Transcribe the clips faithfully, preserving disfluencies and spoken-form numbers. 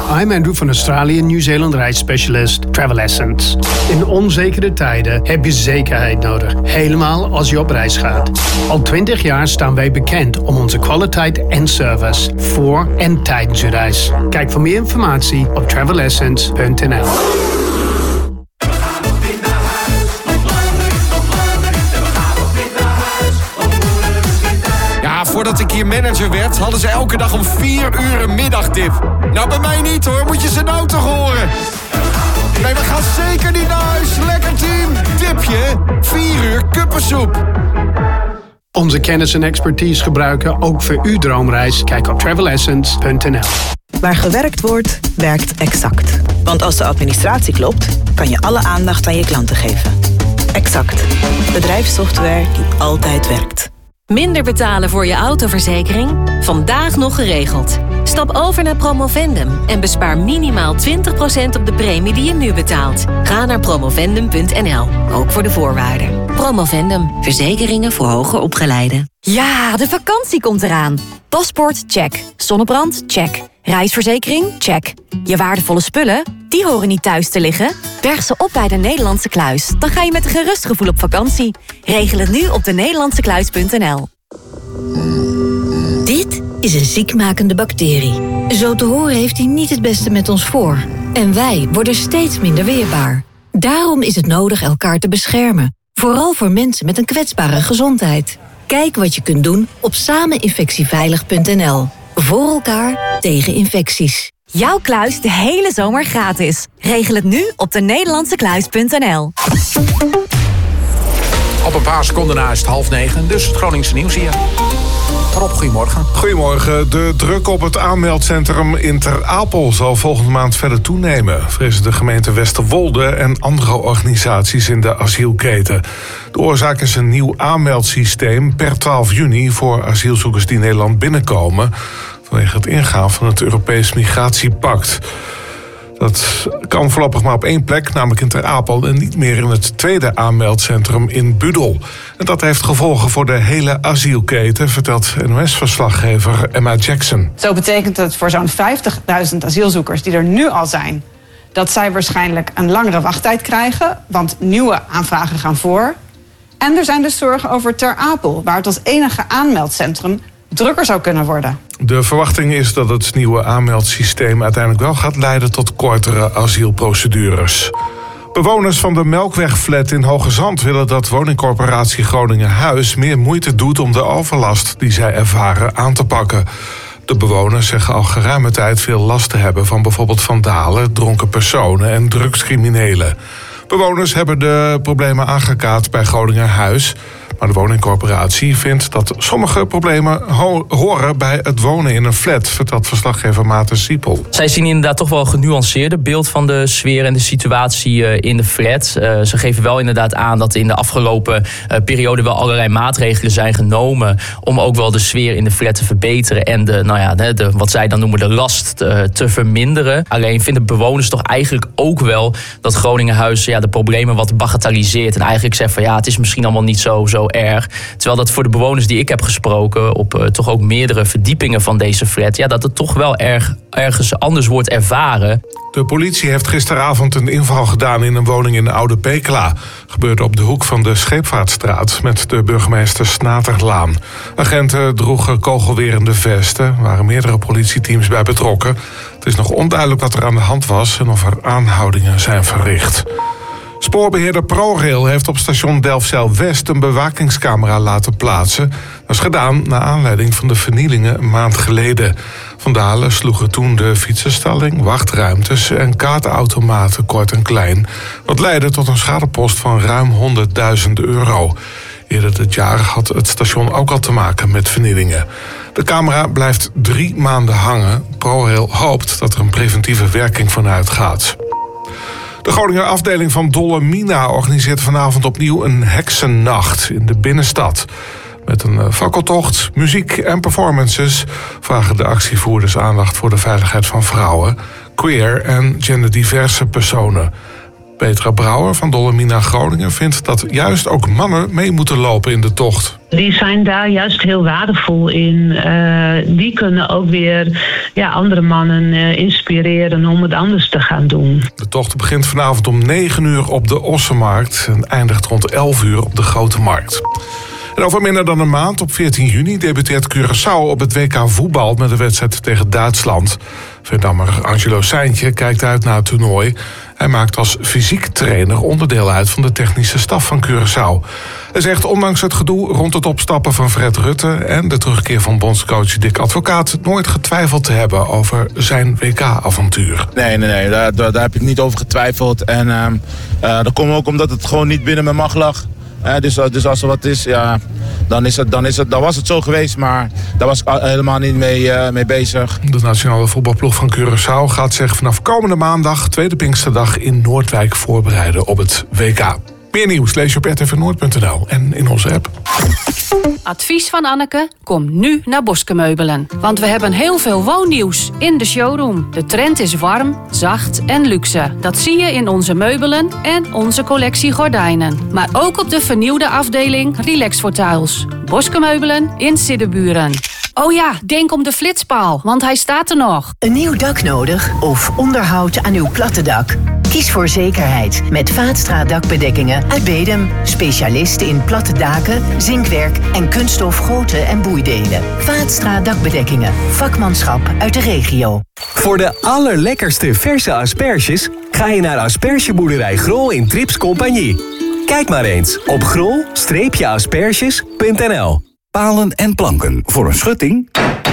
I'm Andrew van Australië Nieuw-Zeeland reisspecialist Travel Essence. In onzekere tijden heb je zekerheid nodig, helemaal als je op reis gaat. Al twintig jaar staan wij bekend om onze kwaliteit en service voor en tijdens je reis. Kijk voor meer informatie op travel essence punt n l. Voordat ik hier manager werd, hadden ze elke dag om vier uur een middagdip. Nou, bij mij niet hoor, moet je ze nou toch horen. Nee, we gaan zeker niet naar huis. Lekker team. Dipje, vier uur kuppensoep. Onze kennis en expertise gebruiken ook voor uw droomreis. Kijk op travel essence punt n l. Waar gewerkt wordt, werkt Exact. Want als de administratie klopt, kan je alle aandacht aan je klanten geven. Exact. Bedrijfssoftware die altijd werkt. Minder betalen voor je autoverzekering? Vandaag nog geregeld. Stap over naar Promovendum en bespaar minimaal twintig procent op de premie die je nu betaalt. Ga naar promovendum punt n l, ook voor de voorwaarden. Promovendum, verzekeringen voor hoger opgeleiden. Ja, de vakantie komt eraan. Paspoort, check. Zonnebrand, check. Reisverzekering, check. Je waardevolle spullen, die horen niet thuis te liggen. Berg ze op bij de Nederlandse Kluis. Dan ga je met een gerust gevoel op vakantie. Regel het nu op de nederlandse kluis punt n l. Dit is een ziekmakende bacterie. Zo te horen heeft hij niet het beste met ons voor. En wij worden steeds minder weerbaar. Daarom is het nodig elkaar te beschermen. Vooral voor mensen met een kwetsbare gezondheid. Kijk wat je kunt doen op sameninfectieveilig punt n l. Voor elkaar tegen infecties. Jouw kluis de hele zomer gratis. Regel het nu op de nederlandse kluis punt n l. Op een paar seconden na is het half negen, dus het Groningse nieuws hier. Rob, goedemorgen. Goedemorgen. De druk op het aanmeldcentrum in Ter Apel zal volgende maand verder toenemen, vrezen de gemeente Westerwolde en andere organisaties in de asielketen. De oorzaak is een nieuw aanmeldsysteem per twaalf juni voor asielzoekers die Nederland binnenkomen, vanwege het ingaan van het Europees Migratiepact. Dat kan voorlopig maar op één plek, namelijk in Ter Apel, en niet meer in het tweede aanmeldcentrum in Budel. En dat heeft gevolgen voor de hele asielketen, vertelt N O S-verslaggever Emma Jackson. Zo betekent het voor zo'n vijftigduizend asielzoekers die er nu al zijn, dat zij waarschijnlijk een langere wachttijd krijgen, want nieuwe aanvragen gaan voor. En er zijn dus zorgen over Ter Apel, waar het als enige aanmeldcentrum drukker zou kunnen worden. De verwachting is dat het nieuwe aanmeldsysteem uiteindelijk wel gaat leiden tot kortere asielprocedures. Bewoners van de Melkwegflat in Hoogezand willen dat woningcorporatie Groningen Huis meer moeite doet om de overlast die zij ervaren aan te pakken. De bewoners zeggen al geruime tijd veel last te hebben van bijvoorbeeld vandalen, dronken personen en drugscriminelen. Bewoners hebben de problemen aangekaart bij Groningen Huis. Maar de woningcorporatie vindt dat sommige problemen ho- horen bij het wonen in een flat, vertelt verslaggever Maarten Siepel. Zij zien inderdaad toch wel een genuanceerder beeld van de sfeer en de situatie in de flat. Uh, ze geven wel inderdaad aan dat in de afgelopen uh, periode wel allerlei maatregelen zijn genomen om ook wel de sfeer in de flat te verbeteren en de, nou ja, de, de, wat zij dan noemen de last te, te verminderen. Alleen vinden bewoners toch eigenlijk ook wel dat Groningen Huis ja, de problemen wat bagatelliseert en eigenlijk zegt van ja, het is misschien allemaal niet zo, zo erg. Terwijl dat voor de bewoners die ik heb gesproken op uh, toch ook meerdere verdiepingen van deze flat, ja, dat het toch wel erg, ergens anders wordt ervaren. De politie heeft gisteravond een inval gedaan in een woning in Oude Pekela. Gebeurde op de hoek van de Scheepvaartstraat met de burgemeester Snaterlaan. Agenten droegen kogelwerende vesten. Er waren meerdere politieteams bij betrokken. Het is nog onduidelijk wat er aan de hand was en of er aanhoudingen zijn verricht. Spoorbeheerder ProRail heeft op station Delfzijl-West een bewakingscamera laten plaatsen. Dat is gedaan naar aanleiding van de vernielingen een maand geleden. Vandalen sloegen toen de fietsenstalling, wachtruimtes en kaartautomaten kort en klein. Wat leidde tot een schadepost van ruim honderdduizend euro. Eerder dit jaar had het station ook al te maken met vernielingen. De camera blijft drie maanden hangen. ProRail hoopt dat er een preventieve werking van uitgaat. De Groninger afdeling van Dolle Mina organiseert vanavond opnieuw een heksennacht in de binnenstad. Met een fakkeltocht, muziek en performances vragen de actievoerders aandacht voor de veiligheid van vrouwen, queer en genderdiverse personen. Petra Brouwer van Dolomina Groningen vindt dat juist ook mannen mee moeten lopen in de tocht. Die zijn daar juist heel waardevol in. Uh, die kunnen ook weer ja, andere mannen uh, inspireren om het anders te gaan doen. De tocht begint vanavond om negen uur op de Ossenmarkt en eindigt rond elf uur op de Grote Markt. En over minder dan een maand, op veertien juni, debuteert Curaçao op het W K voetbal met een wedstrijd tegen Duitsland. Veendammer Angelo Seintje kijkt uit naar het toernooi. Hij maakt als fysiek trainer onderdeel uit van de technische staf van Curaçao. Hij zegt ondanks het gedoe rond het opstappen van Fred Rutte en de terugkeer van bondscoach Dick Advocaat nooit getwijfeld te hebben over zijn W K-avontuur. Nee, nee, nee, daar, daar, daar heb ik niet over getwijfeld. En uh, uh, dat komt ook omdat het gewoon niet binnen mijn macht lag. Uh, dus, dus als er wat is, ja, dan, is het, dan, is het, dan was het zo geweest, maar daar was ik helemaal niet mee, uh, mee bezig. De nationale voetbalploeg van Curaçao gaat zich vanaf komende maandag, tweede Pinksterdag, in Noordwijk voorbereiden op het W K. Meer nieuws lees je op r t v noord punt n l en in onze app. Advies van Anneke? Kom nu naar Boske Meubelen. Want we hebben heel veel woonnieuws in de showroom. De trend is warm, zacht en luxe. Dat zie je in onze meubelen en onze collectie gordijnen. Maar ook op de vernieuwde afdeling Relax voor Tiles. Boske Meubelen in Siddeburen. Oh ja, denk om de flitspaal, want hij staat er nog. Een nieuw dak nodig of onderhoud aan uw platte dak? Kies voor zekerheid met Vaatstra dakbedekkingen uit Bedum. Specialisten in platte daken, zinkwerk en kunststof goten en boeidelen. Vaatstra dakbedekkingen. Vakmanschap uit de regio. Voor de allerlekkerste verse asperges ga je naar Aspergeboerderij Grol in Trips Compagnie. Kijk maar eens op grol asperges punt n l. Palen en planken voor een schutting?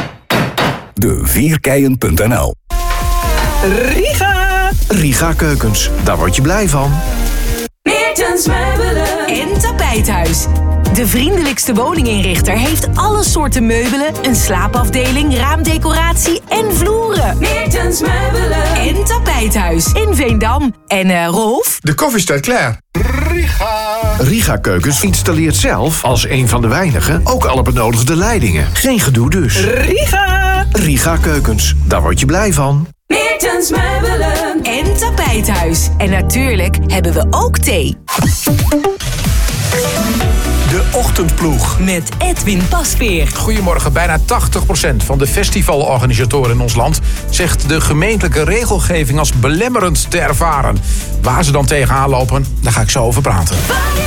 De vierkeien punt n l. Riga! Riga Keukens, daar word je blij van. Meertens Meubelen en Tapijthuis. De vriendelijkste woninginrichter heeft alle soorten meubelen, een slaapafdeling, raamdecoratie en vloeren. Meertens Meubelen en Tapijthuis in Veendam. En uh, Rolf? De koffie staat klaar. Riga. Riga Keukens installeert zelf, als een van de weinigen, ook alle benodigde leidingen. Geen gedoe dus. Riga. Riga Keukens, daar word je blij van. Meertens Meubelen en Tapijthuis. En natuurlijk hebben we ook thee. De Ochtendploeg met Edwin Pasveer. Goedemorgen. Bijna tachtig procent van de festivalorganisatoren in ons land zegt de gemeentelijke regelgeving als belemmerend te ervaren. Waar ze dan tegenaan lopen, daar ga ik zo over praten.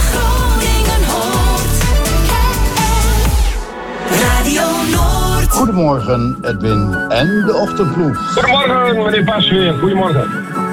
Radio Noord. Goedemorgen, Edwin en de Ochtendploeg. Goedemorgen, meneer Pasveer. Goedemorgen.